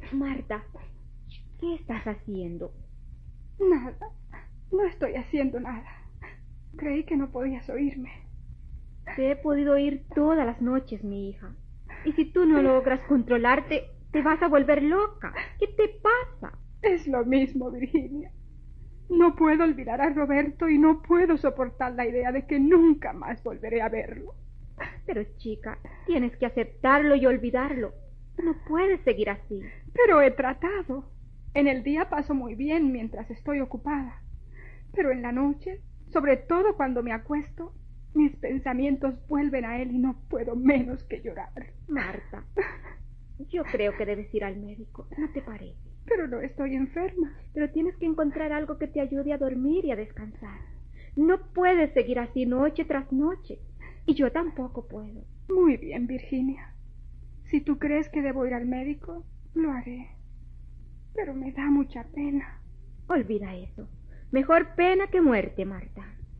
Marta, ¿qué estás haciendo? Nada, no estoy haciendo nada. Creí que no podías oírme. Te he podido oír todas las noches, mi hija. Y si tú no logras controlarte, te vas a volver loca. ¿Qué te pasa? Es lo mismo, Virginia. No puedo olvidar a Roberto y no puedo soportar la idea de que nunca más volveré a verlo. Pero, chica, tienes que aceptarlo y olvidarlo. No puedes seguir así. Pero he tratado. En el día paso muy bien mientras estoy ocupada. Pero en la noche, sobre todo cuando me acuesto, mis pensamientos vuelven a él y no puedo menos que llorar. Marta, yo creo que debes ir al médico, ¿no te parece? Pero no estoy enferma. Pero tienes que encontrar algo que te ayude a dormir y a descansar. No puedes seguir así noche tras noche. Y yo tampoco puedo. Muy bien, Virginia. Si tú crees que debo ir al médico, lo haré. Pero me da mucha pena. Olvida eso. Mejor pena que muerte, Marta.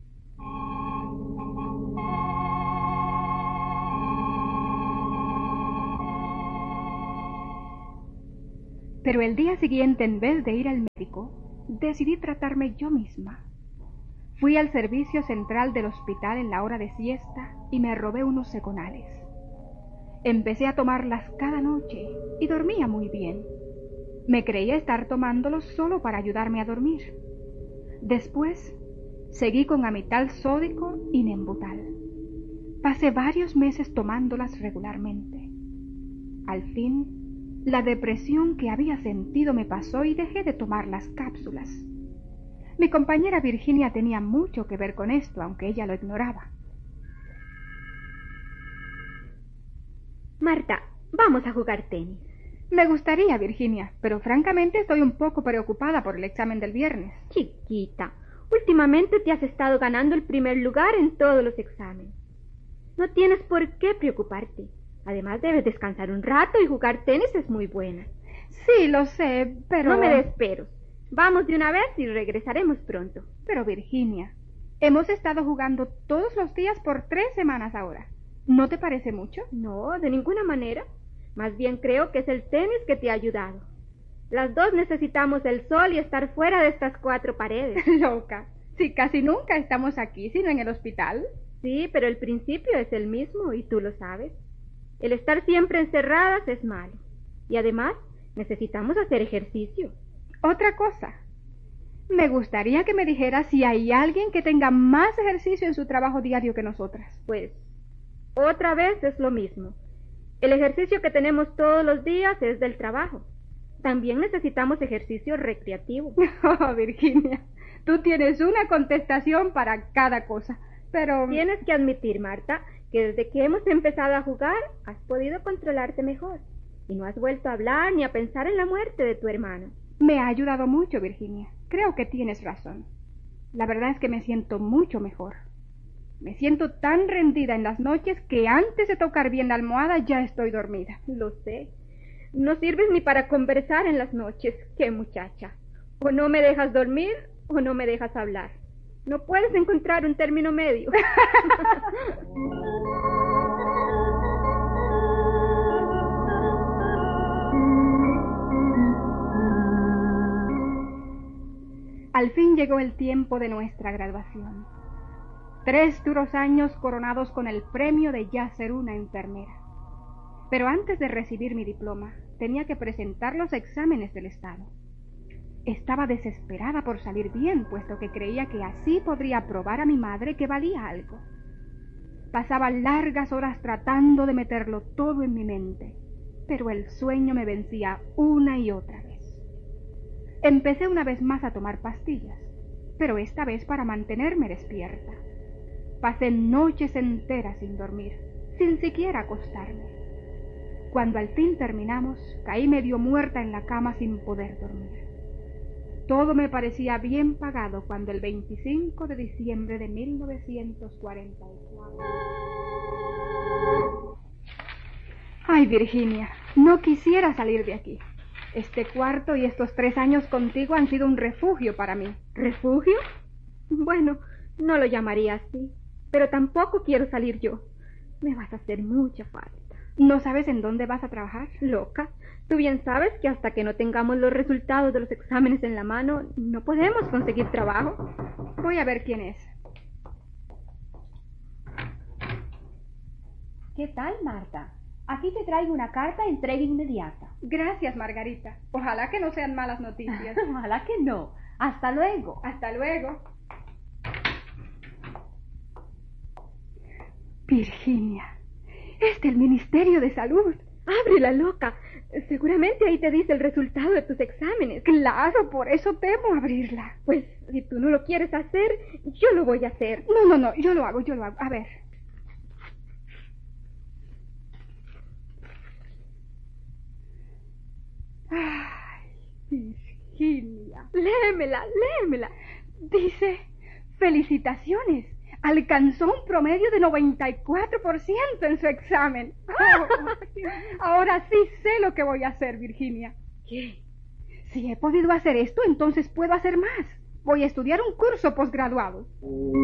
Pero el día siguiente, en vez de ir al médico, decidí tratarme yo misma. Fui al servicio central del hospital en la hora de siesta y me robé unos seconales. Empecé a tomarlas cada noche y dormía muy bien. Me creía estar tomándolos solo para ayudarme a dormir. Después, seguí con amital sódico y nembutal. Pasé varios meses tomándolas regularmente. Al fin, la depresión que había sentido me pasó y dejé de tomar las cápsulas. Mi compañera Virginia tenía mucho que ver con esto, aunque ella lo ignoraba. Marta, vamos a jugar tenis. Me gustaría, Virginia, pero francamente estoy un poco preocupada por el examen del viernes. Chiquita, últimamente te has estado ganando el primer lugar en todos los exámenes. No tienes por qué preocuparte. Además, debes descansar un rato y jugar tenis es muy buena. Sí, lo sé, pero... No me des peros. Vamos de una vez y regresaremos pronto. Pero, Virginia, hemos estado jugando todos los días por 3 semanas ahora. ¿No te parece mucho? No, de ninguna manera. Más bien creo que es el tenis que te ha ayudado. Las dos necesitamos el sol y estar fuera de estas 4 paredes. Loca. Si casi nunca estamos aquí, sino en el hospital. Sí, pero el principio es el mismo y tú lo sabes. El estar siempre encerradas es malo. Y además, necesitamos hacer ejercicio. Otra cosa. Me gustaría que me dijeras si hay alguien que tenga más ejercicio en su trabajo diario que nosotras. Pues, otra vez es lo mismo. El ejercicio que tenemos todos los días es del trabajo. También necesitamos ejercicio recreativo. Oh, Virginia, tú tienes una contestación para cada cosa, pero... Tienes que admitir, Marta, que desde que hemos empezado a jugar, has podido controlarte mejor. Y no has vuelto a hablar ni a pensar en la muerte de tu hermano. Me ha ayudado mucho, Virginia. Creo que tienes razón. La verdad es que me siento mucho mejor. Me siento tan rendida en las noches que antes de tocar bien la almohada ya estoy dormida. Lo sé. No sirves ni para conversar en las noches. ¡Qué muchacha! O no me dejas dormir o no me dejas hablar. No puedes encontrar un término medio. Al fin llegó el tiempo de nuestra graduación. 3 duros años coronados con el premio de ya ser una enfermera. Pero antes de recibir mi diploma, tenía que presentar los exámenes del Estado. Estaba desesperada por salir bien, puesto que creía que así podría probar a mi madre que valía algo. Pasaba largas horas tratando de meterlo todo en mi mente, pero el sueño me vencía una y otra vez. Empecé una vez más a tomar pastillas, pero esta vez para mantenerme despierta. Pasé noches enteras sin dormir, sin siquiera acostarme. Cuando al fin terminamos, caí medio muerta en la cama sin poder dormir. Todo me parecía bien pagado cuando el 25 de diciembre de 1944... Ay, Virginia, no quisiera salir de aquí. Este cuarto y estos 3 años contigo han sido un refugio para mí. ¿Refugio? Bueno, no lo llamaría así, pero tampoco quiero salir yo. Me vas a hacer mucha falta. ¿No sabes en dónde vas a trabajar? Loca, tú bien sabes que hasta que no tengamos los resultados de los exámenes en la mano, no podemos conseguir trabajo. Voy a ver quién es. ¿Qué tal, Marta? Aquí te traigo una carta de entrega inmediata. Gracias, Margarita. Ojalá que no sean malas noticias. Ojalá que no. Hasta luego. Hasta luego. Virginia, es del Ministerio de Salud. Ábrela, loca. Seguramente ahí te dice el resultado de tus exámenes. Claro, por eso temo abrirla. Pues si tú no lo quieres hacer, yo lo voy a hacer. No, yo lo hago. A ver. Ay, Virginia. Léemela. Dice, felicitaciones. Alcanzó un promedio de 94% en su examen. Oh, ahora sí sé lo que voy a hacer, Virginia. ¿Qué? Si he podido hacer esto, entonces puedo hacer más. Voy a estudiar un curso posgraduado.